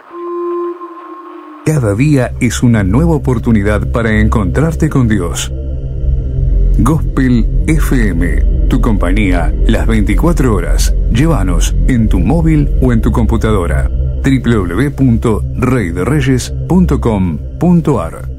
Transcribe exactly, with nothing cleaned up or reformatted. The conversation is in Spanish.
Cada día es una nueva oportunidad para encontrarte con Dios. Gospel F M, tu compañía las veinticuatro horas. Llévanos en tu móvil o en tu computadora. doble u doble u doble u punto rey de reyes punto com punto a r